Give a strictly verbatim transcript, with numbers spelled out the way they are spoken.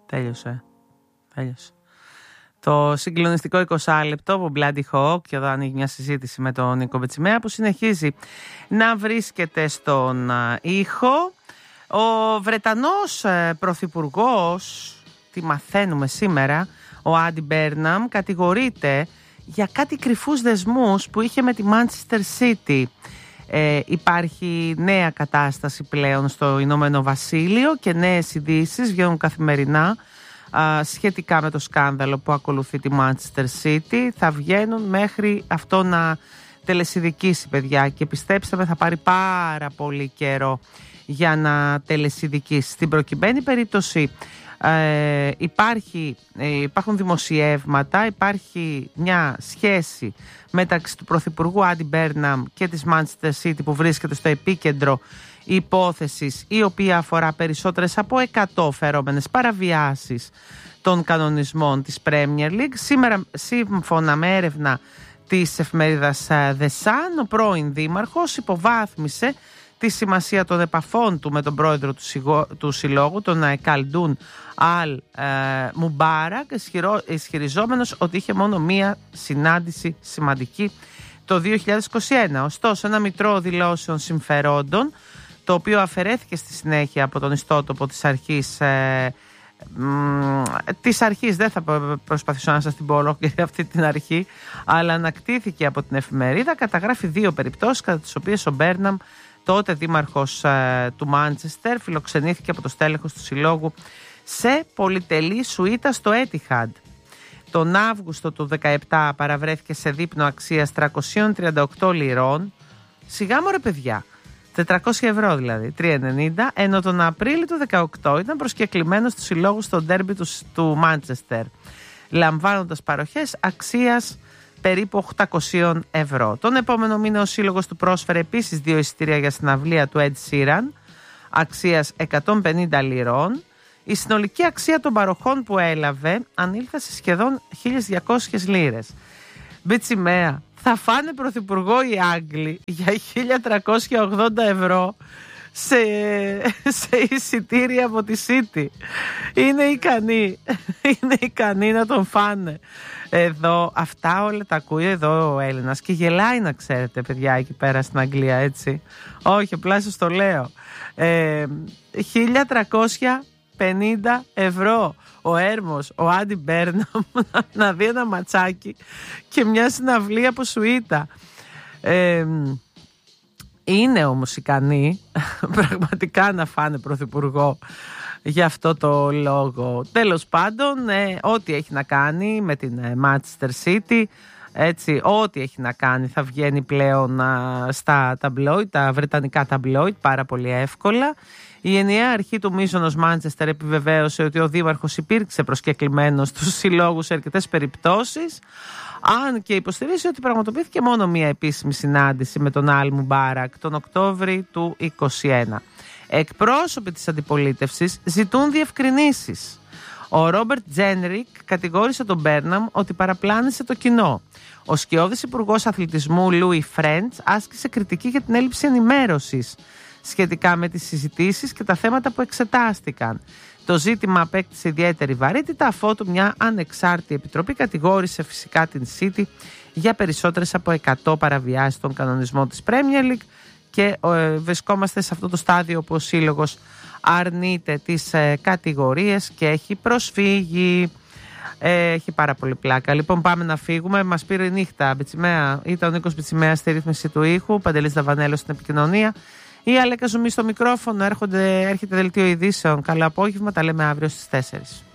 Τέλειωσε. Τέλειωσε. Το συγκλονιστικό είκοσι λεπτό από Bloody Hawk, και εδώ ανοίγει μια συζήτηση με τον Νίκο Μπετσιμέα, που συνεχίζει να βρίσκεται στον ήχο. Ο Βρετανός πρωθυπουργός, τι μαθαίνουμε σήμερα, ο Άντι Μπέρναμ, κατηγορείται για κάτι κρυφούς δεσμούς που είχε με τη Manchester City. Ε, υπάρχει νέα κατάσταση πλέον στο Ηνωμένο Βασίλειο και νέες ειδήσεις βγαίνουν καθημερινά α, σχετικά με το σκάνδαλο που ακολουθεί τη Manchester City. Θα βγαίνουν μέχρι αυτό να τελεσιδικήσει, παιδιά, και πιστέψτε με, θα πάρει πάρα πολύ καιρό για να τελεσιδικήσει. Στην προκειμένη περίπτωση ε, υπάρχει, ε, υπάρχουν δημοσιεύματα, υπάρχει μια σχέση μεταξύ του Πρωθυπουργού Άντι Μπέρναμ και της Manchester City που βρίσκεται στο επίκεντρο υπόθεσης, η οποία αφορά περισσότερες από εκατό φερόμενες παραβιάσεις των κανονισμών της Premier League. Σήμερα, σύμφωνα με έρευνα της εφημερίδας The Sun, ο πρώην δήμαρχος υποβάθμισε τη σημασία των επαφών του με τον πρόεδρο του, συγω... του συλλόγου, τον Καλντούν Αλ Μουμπάρακ, ισχυριζόμενος ότι είχε μόνο μία συνάντηση σημαντική το δύο χιλιάδες είκοσι ένα. Ωστόσο, ένα μητρό δηλώσεων συμφερόντων, το οποίο αφαιρέθηκε στη συνέχεια από τον ιστότοπο της αρχής, ε, μ, της αρχής, δεν θα προσπαθήσω να σας την πω ολόκληρη αυτή την αρχή, αλλά ανακτήθηκε από την εφημερίδα, καταγράφει δύο περιπτώσεις κατά τις οποίες ο Μπέρναμ, τότε δήμαρχος ε, του Μάντσεστερ, φιλοξενήθηκε από το στέλεχος του συλλόγου σε πολυτελή σουίτα στο Etihad. Τον Αύγουστο του δεκαεπτά παραβρέθηκε σε δείπνο αξίας τριακόσιες τριάντα οκτώ λιρών, σιγά μωρέ παιδιά, τετρακόσια ευρώ δηλαδή, τρία ενενήντα, ενώ τον Απρίλιο του δεκαοκτώ ήταν προσκεκλημένος του συλλόγου στο ντέρμπι του, του Μάντσεστερ, λαμβάνοντας παροχές αξίας περίπου οκτακόσια ευρώ. Τον επόμενο μήνα ο σύλλογος του πρόσφερε επίσης δύο εισιτήρια για συναυλία του Ed Sheeran αξίας εκατόν πενήντα λιρών. Η συνολική αξία των παροχών που έλαβε ανήλθε σε σχεδόν χίλιες διακόσιες λίρες. Μπετσιμέα, θα φάνε πρωθυπουργό οι Άγγλοι για χίλια τριακόσια ογδόντα ευρώ σε, σε εισιτήρια από τη City. Είναι ικανοί, είναι ικανοί να τον φάνε. Εδώ αυτά όλα τα ακούει εδώ ο Έλληνας και γελάει, να ξέρετε, παιδιά, εκεί πέρα στην Αγγλία, έτσι. Όχι, απλά σας το λέω. Ε, χίλια τριακόσια πενήντα ευρώ ο Έρμος, ο Άντι Μπέρναμ, να δει ένα ματσάκι και μια συναυλία από σουίτα. Ε, είναι όμως ικανοί πραγματικά να φάνε πρωθυπουργό για αυτό το λόγο. Τέλος πάντων, ε, ό,τι έχει να κάνει με την ε, Manchester City, έτσι, ό,τι έχει να κάνει θα βγαίνει πλέον α, στα ταμπλόιτ, τα βρετανικά ταμπλόιτ, πάρα πολύ εύκολα. Η ενιαία αρχή του μείζωνος Μάντσεστερ επιβεβαίωσε ότι ο δήμαρχος υπήρξε προσκεκλημένος στους συλλόγους σε αρκετές περιπτώσεις, αν και υποστηρίζει ότι πραγματοποιήθηκε μόνο μία επίσημη συνάντηση με τον Αλ Μουμπάρακ τον Οκτώβρη του είκοσι ένα. Εκπρόσωποι της αντιπολίτευσης ζητούν διευκρινήσεις. Ο Ρόμπερτ Τζένρικ κατηγόρησε τον Μπέρναμ ότι παραπλάνησε το κοινό. Ο σκιώδης υπουργός αθλητισμού Λούι Φρέντς άσκησε κριτική για την έλλειψη ενημέρωσης σχετικά με τις συζητήσεις και τα θέματα που εξετάστηκαν. Το ζήτημα απέκτησε ιδιαίτερη βαρύτητα αφότου μια ανεξάρτητη επιτροπή κατηγόρησε φυσικά την City για περισσότερες από εκατό παραβιάσεις των κανονισμών της Premier League και ε, βρισκόμαστε σε αυτό το στάδιο που ο σύλλογος αρνείται τις ε, κατηγορίες και έχει προσφύγει. Ε, έχει πάρα πολύ πλάκα. Λοιπόν, πάμε να φύγουμε. Μας πήρε η νύχτα. Μπετσιμέα. Ήταν ο Νίκος Μπετσιμέα στη ρύθμιση του ήχου, Παντελής Δαβανέλος στην επικοινωνία. Η Αλέκα Ζουμί στο μικρόφωνο. Έρχονται, έρχεται δελτίο ειδήσεων. Καλό απόγευμα. Τα λέμε αύριο στις τέσσερις.